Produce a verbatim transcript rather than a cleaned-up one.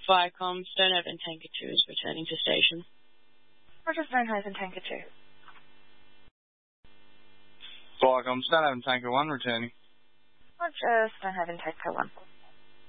Viacom, Stonehaven Tanker two is returning to station. Roger, Stonehaven Tanker two. Viacom, Stonehaven Tanker one returning. Roger, Stonehaven Tanker one.